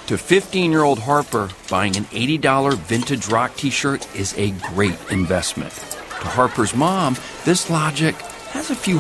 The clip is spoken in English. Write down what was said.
To 15-year-old Harper, buying an $80 vintage rock t-shirt is a great investment. To Harper's mom, this logic has a few